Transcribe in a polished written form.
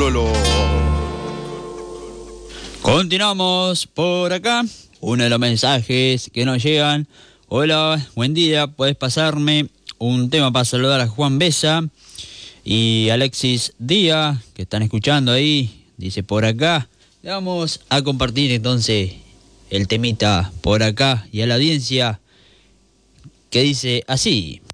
Lolo. Continuamos por acá. Uno de los mensajes que nos llegan. Hola, buen día. ¿Puedes pasarme un tema para saludar a Juan Besa y Alexis Díaz, que están escuchando ahí? Dice por acá. Le vamos a compartir entonces el temita por acá y a la audiencia, que dice así.